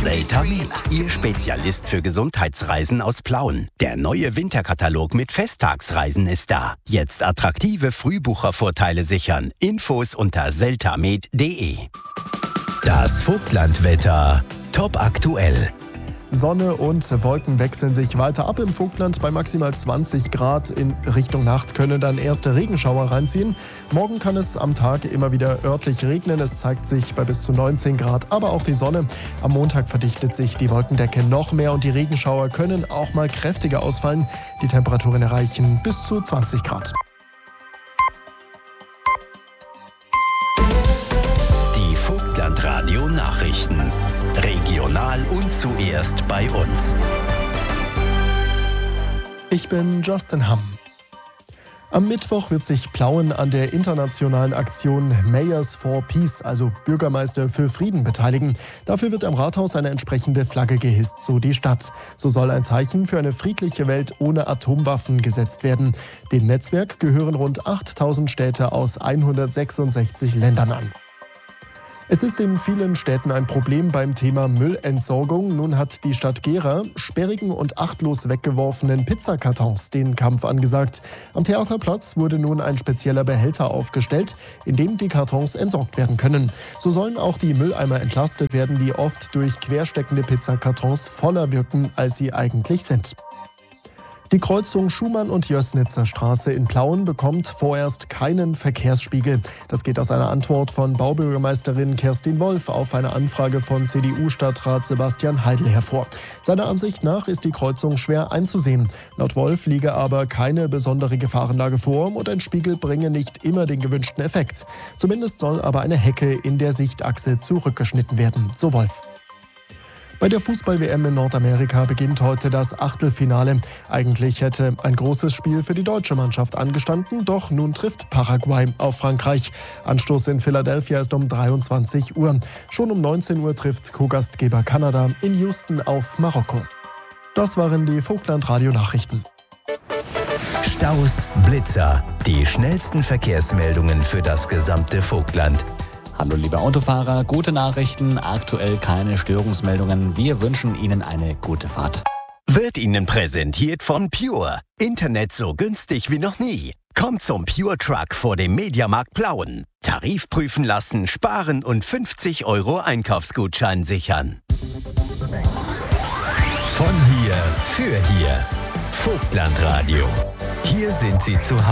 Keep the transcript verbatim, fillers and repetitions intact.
Seltamed, Ihr Spezialist für Gesundheitsreisen aus Plauen. Der neue Winterkatalog mit Festtagsreisen ist da. Jetzt attraktive Frühbuchervorteile sichern. Infos unter seltamed punkt de. Das Vogtlandwetter. Top aktuell. Sonne und Wolken wechseln sich weiter ab im Vogtland bei maximal zwanzig Grad. In Richtung Nacht können dann erste Regenschauer reinziehen. Morgen kann es am Tag immer wieder örtlich regnen. Es zeigt sich bei bis zu neunzehn Grad, aber auch die Sonne. Am Montag verdichtet sich die Wolkendecke noch mehr und die Regenschauer können auch mal kräftiger ausfallen. Die Temperaturen erreichen bis zu zwanzig Grad. Die Vogtland-Radio-Nachrichten. Regional und zuerst bei uns. Ich bin Justin Hamm. Am Mittwoch wird sich Plauen an der internationalen Aktion Mayors for Peace, also Bürgermeister für Frieden, beteiligen. Dafür wird am Rathaus eine entsprechende Flagge gehisst, so die Stadt. So soll ein Zeichen für eine friedliche Welt ohne Atomwaffen gesetzt werden. Dem Netzwerk gehören rund achttausend Städte aus hundertsechsundsechzig Ländern an. Es ist in vielen Städten ein Problem beim Thema Müllentsorgung. Nun hat die Stadt Gera sperrigen und achtlos weggeworfenen Pizzakartons den Kampf angesagt. Am Theaterplatz wurde nun ein spezieller Behälter aufgestellt, in dem die Kartons entsorgt werden können. So sollen auch die Mülleimer entlastet werden, die oft durch quersteckende Pizzakartons voller wirken, als sie eigentlich sind. Die Kreuzung Schumann- und Jößnitzer Straße in Plauen bekommt vorerst keinen Verkehrsspiegel. Das geht aus einer Antwort von Baubürgermeisterin Kerstin Wolf auf eine Anfrage von C D U-Stadtrat Sebastian Heidel hervor. Seiner Ansicht nach ist die Kreuzung schwer einzusehen. Laut Wolf liege aber keine besondere Gefahrenlage vor und ein Spiegel bringe nicht immer den gewünschten Effekt. Zumindest soll aber eine Hecke in der Sichtachse zurückgeschnitten werden, so Wolf. Bei der Fußball-W M in Nordamerika beginnt heute das Achtelfinale. Eigentlich hätte ein großes Spiel für die deutsche Mannschaft angestanden, doch nun trifft Paraguay auf Frankreich. Anstoß in Philadelphia ist um dreiundzwanzig Uhr. Schon um neunzehn Uhr trifft Co-Gastgeber Kanada in Houston auf Marokko. Das waren die Vogtland-Radio-Nachrichten. Staus, Blitzer, die schnellsten Verkehrsmeldungen für das gesamte Vogtland. Hallo liebe Autofahrer, gute Nachrichten, aktuell keine Störungsmeldungen. Wir wünschen Ihnen eine gute Fahrt. Wird Ihnen präsentiert von Pure. Internet so günstig wie noch nie. Kommt zum Pure Truck vor dem Mediamarkt Plauen. Tarif prüfen lassen, sparen und fünfzig Euro Einkaufsgutschein sichern. Von hier für hier. Vogtlandradio. Hier sind Sie zu Hause.